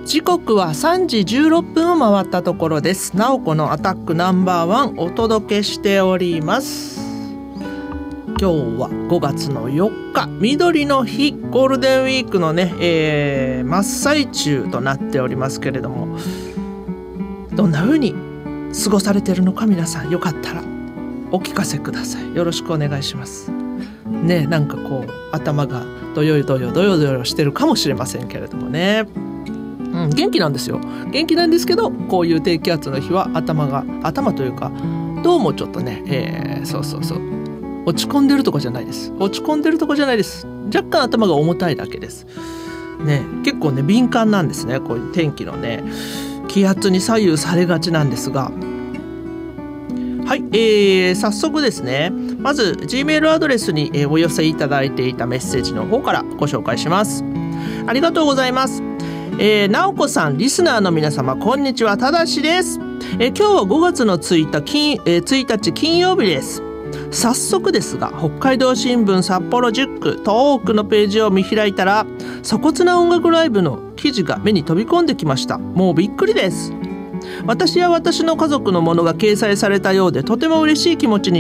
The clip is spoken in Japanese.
時刻は3時16分を回ったところです。なおこのアタックナンバーワンお届けしております。今日は5月の4日緑の日、ゴールデンウィークのね、真っ最中となっておりますけれども、どんな風に過ごされているのか皆さんよかったらお聞かせください。よろしくお願いしますね。なんかこう頭がどよどよしてるかもしれませんけれどもね、元気なんですよ。元気なんですけど、こういう低気圧の日は頭というかどうもちょっとね、落ち込んでるとかじゃないです。若干頭が重たいだけですね。結構ね敏感なんですね。こういう天気のね気圧に左右されがちなんですが、はい、早速ですね、まず Gmail アドレスに、お寄せいただいていたメッセージの方からご紹介します。ありがとうございます。なおこさん、リスナーの皆様こんにちは、ただしです。今日は5月の1日金曜日です。早速ですが、北海道新聞札幌10区東北のページを見開いたら粗骨な音楽ライブの記事が目に飛び込んできました。もうびっくりです。私や私の家族のものが掲載されたようでとても嬉しい気持ちに